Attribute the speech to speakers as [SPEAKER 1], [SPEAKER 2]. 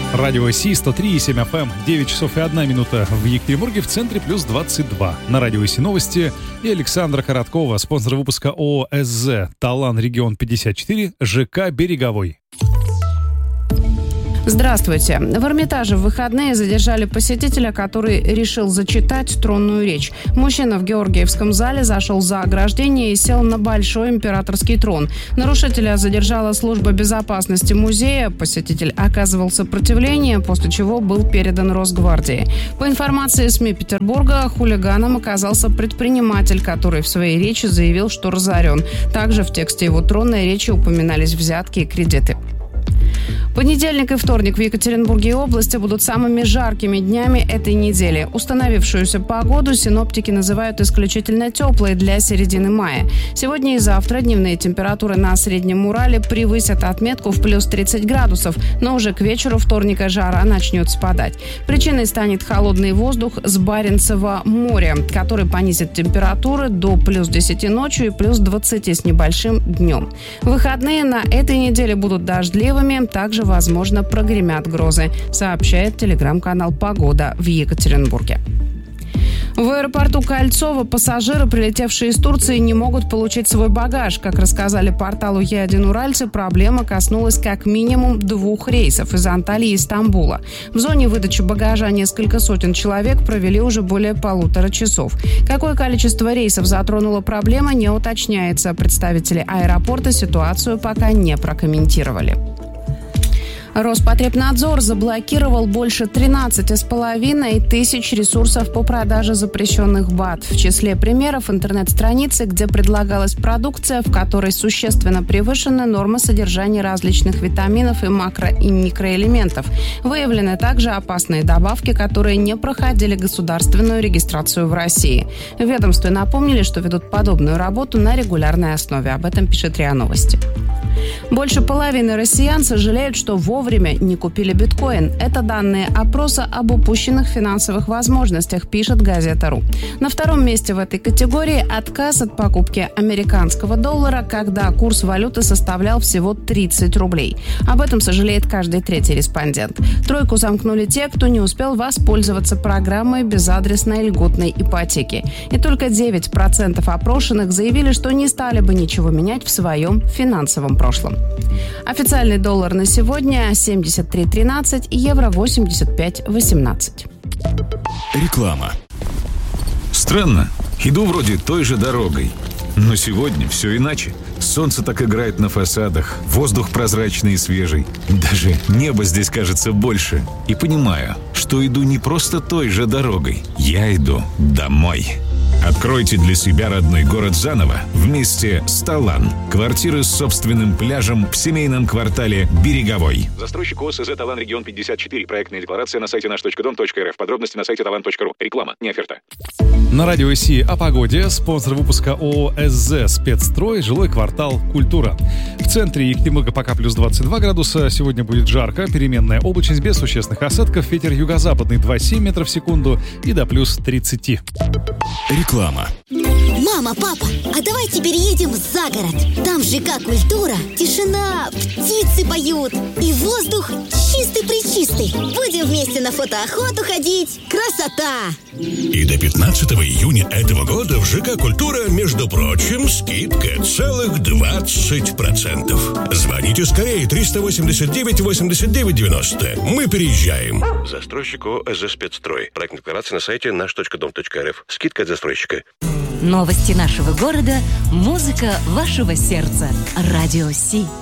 [SPEAKER 1] Радио Си 103,7 FM, 9 часов и 1 минута в Екатеринбурге, в центре плюс 22. На Радио Си новости и Александра Короткова, спонсор выпуска ООО СЗ, Талан, регион 54, ЖК «Береговой».
[SPEAKER 2] Здравствуйте. В Эрмитаже в выходные задержали посетителя, который решил зачитать тронную речь. Мужчина в Георгиевском зале зашел за ограждение и сел на большой императорский трон. Нарушителя задержала служба безопасности музея. Посетитель оказывал сопротивление, после чего был передан Росгвардии. По информации СМИ Петербурга, хулиганом оказался предприниматель, который в своей речи заявил, что разорен. Также в тексте его тронной речи упоминались взятки и кредиты. Понедельник и вторник в Екатеринбурге и области будут самыми жаркими днями этой недели. Установившуюся погоду синоптики называют исключительно теплой для середины мая. Сегодня и завтра дневные температуры на Среднем Урале превысят отметку в плюс 30 градусов, но уже к вечеру вторника жара начнет спадать. Причиной станет холодный воздух с Баренцева моря, который понизит температуры до плюс 10 ночью и плюс 20 с небольшим днем. Выходные на этой неделе будут дождливыми, также возможно, прогремят грозы, сообщает телеграм-канал «Погода» в Екатеринбурге. В аэропорту Кольцово пассажиры, прилетевшие из Турции, не могут получить свой багаж. Как рассказали порталу Е1 Уральцы, проблема коснулась как минимум 2 рейсов из Анталии и Стамбула. В зоне выдачи багажа несколько сотен человек провели уже более 1,5 часов. Какое количество рейсов затронула проблема, не уточняется. Представители аэропорта ситуацию пока не прокомментировали. Роспотребнадзор заблокировал больше 13,5 тысяч ресурсов по продаже запрещенных БАД. В числе примеров интернет-страницы, где предлагалась продукция, в которой существенно превышены нормы содержания различных витаминов и макро- и микроэлементов. Выявлены также опасные добавки, которые не проходили государственную регистрацию в России. В ведомстве напомнили, что ведут подобную работу на регулярной основе. Об этом пишет РИА Новости. Больше половины россиян сожалеют, что вовремя не купили биткоин. Это данные опроса об упущенных финансовых возможностях, пишет газета.ру. На втором месте в этой категории отказ от покупки американского доллара, когда курс валюты составлял всего 30 рублей. Об этом сожалеет каждый третий респондент. Тройку замкнули те, кто не успел воспользоваться программой безадресной льготной ипотеки. И только 9% опрошенных заявили, что не стали бы ничего менять в своем финансовом прошлом. Официальный доллар на сегодня 73.13 и евро 85.18.
[SPEAKER 3] Реклама. Странно. Иду вроде той же дорогой. Но сегодня все иначе. Солнце так играет на фасадах, воздух прозрачный и свежий. Даже небо здесь кажется больше. И понимаю, что иду не просто той же дорогой. Я иду домой. Откройте для себя родной город заново вместе с Талан. Квартиры с собственным пляжем в семейном квартале «Береговой».
[SPEAKER 4] Застройщик ОСЗ «Талан», регион 54. Проектная декларация на сайте наш.дом.рф. Подробности на сайте talan.ru. Реклама, не оферта.
[SPEAKER 1] На Радио Си о погоде. Спонсор выпуска ООО СЗ «Спецстрой», жилой квартал «Культура». В центре Екатеринбурга пока плюс 22 градуса. Сегодня будет жарко. Переменная облачность без существенных осадков. Ветер юго-западный 2,7 метров в секунду и до плюс 30.
[SPEAKER 3] Реклама.
[SPEAKER 5] Мама, папа, а давайте переедем за город. Там ЖК «Культура», тишина, птицы поют и воздух чистый-пречистый. Будем вместе на фотоохоту ходить. Красота!
[SPEAKER 6] И до 15 июня этого года в ЖК «Культура», между прочим, скидка целых 20%. Звоните скорее 389 89 90. Мы переезжаем.
[SPEAKER 7] Застройщик ОСЗ «Спецстрой». Проектная декларация на сайте наш.дом.рф. Скидка от застройщика.
[SPEAKER 8] Новости нашего города, музыка вашего сердца. Радио Си.